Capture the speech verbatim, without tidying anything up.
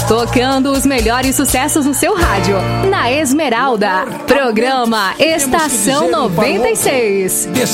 Tocando os melhores sucessos no seu rádio. Na Esmeralda. Programa Estação noventa e seis.